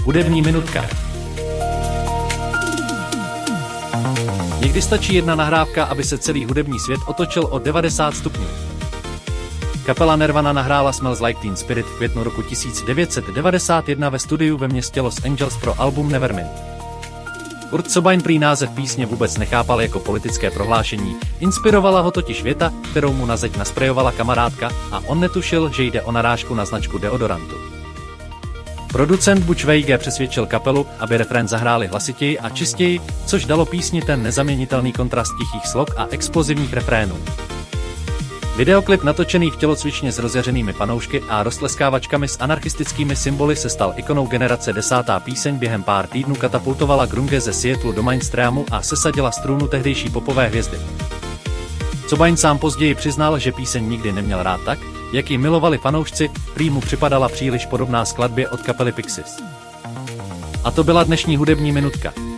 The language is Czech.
Hudební minutka. Někdy stačí jedna nahrávka, aby se celý hudební svět otočil o 90 stupňů. Kapela Nirvana nahrála Smells Like Teen Spirit v květnu roku 1991 ve studiu ve městě Los Angeles pro album Nevermind. Kurt Cobain prý název písně vůbec nechápal jako politické prohlášení, inspirovala ho totiž věta, kterou mu na zeď nasprejovala kamarádka, a on netušil, že jde o narážku na značku deodorantu. Producent Butch Vig přesvědčil kapelu, aby refrén zahráli hlasitěji a čistěji, což dalo písni ten nezaměnitelný kontrast tichých slov a explozivních refrénů. Videoklip natočený v tělocvičně s rozjařenými fanoušky a roztleskávačkami s anarchistickými symboly se stal ikonou generace. 10. píseň během pár týdnů katapultovala grunge ze Seattlu do mainstreamu a sesadila strunu tehdejší popové hvězdy. Cobain sám později přiznal, že píseň nikdy neměl rád tak, jak ji milovali fanoušci, prý mu připadala příliš podobná skladbě od kapely Pixies. A to byla dnešní hudební minutka.